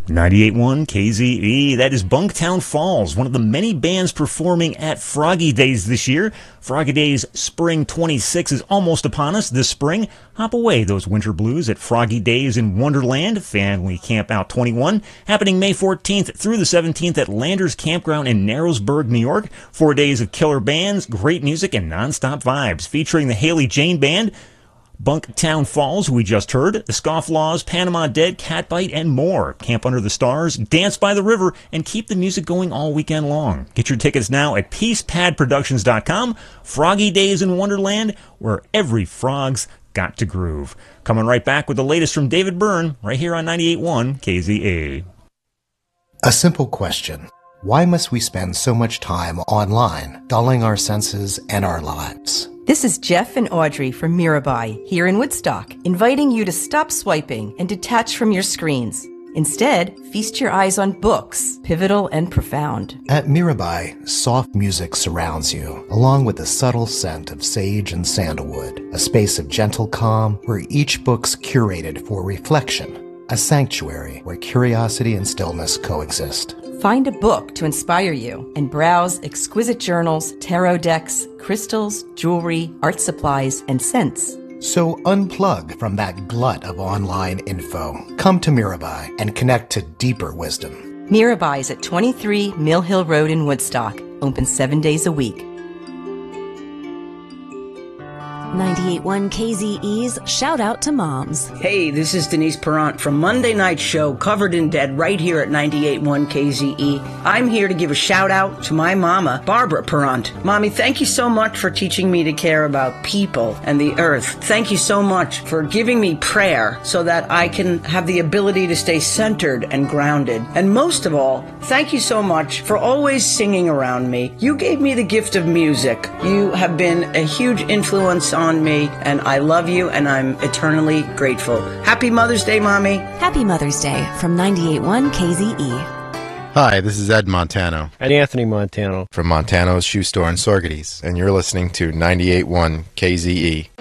98.1 KZE, that is Bunktown Falls, one of the many bands performing at Froggy Days this year. Froggy Days Spring 26 is almost upon us this spring. Hop away those winter blues at Froggy Days in Wonderland, Family Camp Out 21, happening May 14th through the 17th at Landers Campground in Narrowsburg, New York. 4 days of killer bands, great music, and non-stop vibes, featuring the Haley Jane Band, Bunktown Falls, who we just heard, the Scofflaws, Panama Dead, Catbite, and more. Camp under the stars, dance by the river, and keep the music going all weekend long. Get your tickets now at PeacePadProductions.com. Froggy Days in Wonderland, where every frog's got to groove. Coming right back with the latest from David Byrne, right here on 98.1 KZA. A simple question. Why must we spend so much time online, dulling our senses and our lives? This is Jeff and Audrey from Mirabai, here in Woodstock, inviting you to stop swiping and detach from your screens. Instead, feast your eyes on books, pivotal and profound. At Mirabai, soft music surrounds you, along with the subtle scent of sage and sandalwood, a space of gentle calm where each book's curated for reflection, a sanctuary where curiosity and stillness coexist. Find a book to inspire you and browse exquisite journals, tarot decks, crystals, jewelry, art supplies, and scents. So unplug from that glut of online info. Come to Mirabai and connect to deeper wisdom. Mirabai is at 23 Mill Hill Road in Woodstock, open 7 days a week. 98.1 KZE's Shout Out to Moms. Hey, this is Denise Perrant from Monday Night Show, Covered in Dead, right here at 98.1 KZE. I'm here to give a shout out to my mama, Barbara Perrant. Mommy, thank you so much for teaching me to care about people and the earth. Thank you so much for giving me prayer so that I can have the ability to stay centered and grounded. And most of all, thank you so much for always singing around me. You gave me the gift of music. You have been a huge influence on me, and I love you, and I'm eternally grateful. Happy Mother's Day, Mommy. Happy Mother's Day from 98.1 KZE. Hi, this is Ed Montano. And Anthony Montano. From Montano's Shoe Store in Sorgetes, and you're listening to 98.1 KZE.